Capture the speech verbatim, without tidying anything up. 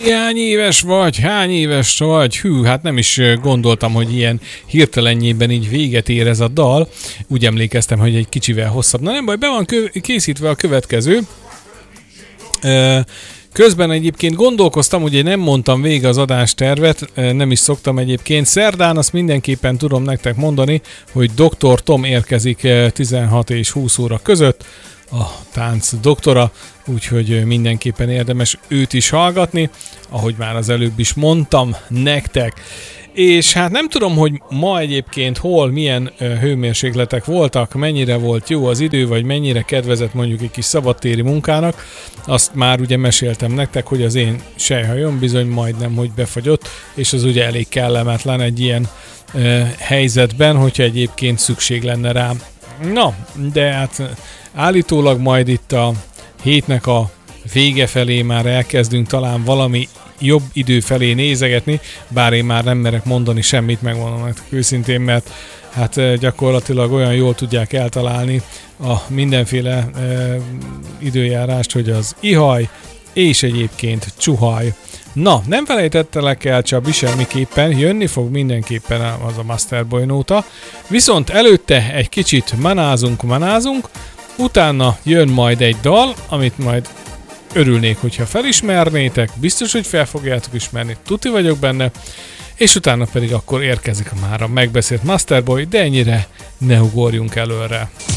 Hány éves vagy? Hány éves vagy? Hű, hát nem is gondoltam, hogy ilyen hirtelenjében így véget ér ez a dal. Úgy emlékeztem, hogy egy kicsivel hosszabb. Na nem baj, be van kö- készítve a következő. Közben egyébként gondolkoztam, ugye nem mondtam végig az adástervet, nem is szoktam egyébként. Szerdán azt mindenképpen tudom nektek mondani, hogy doktor Tom érkezik tizenhat és húsz óra között, a tánc doktora, úgyhogy mindenképpen érdemes őt is hallgatni, ahogy már az előbb is mondtam nektek. És hát nem tudom, hogy ma egyébként hol, milyen hőmérsékletek voltak, mennyire volt jó az idő, vagy mennyire kedvezett mondjuk egy kis szabadtéri munkának. Azt már ugye meséltem nektek, hogy az én sejhajom bizony majdnem, hogy befagyott, és az ugye elég kellemetlen egy ilyen uh, helyzetben, hogyha egyébként szükség lenne rá. Na, de hát állítólag majd itt a hétnek a vége felé már elkezdünk talán valami jobb idő felé nézegetni, bár én már nem merek mondani semmit, megmondom nektek őszintén, mert hát gyakorlatilag olyan jól tudják eltalálni a mindenféle e, időjárást, hogy az ihaj és egyébként csuhaj. Na, nem felejtettelek el, Csabi, semmiképpen, jönni fog mindenképpen az a Masterboy nóta, viszont előtte egy kicsit manázunk, manázunk, utána jön majd egy dal, amit majd örülnék, hogyha felismernétek, biztos, hogy fel fogjátok ismerni, tuti vagyok benne, és utána pedig akkor érkezik már a megbeszélt Masterboy, de ennyire ne ugorjunk előre.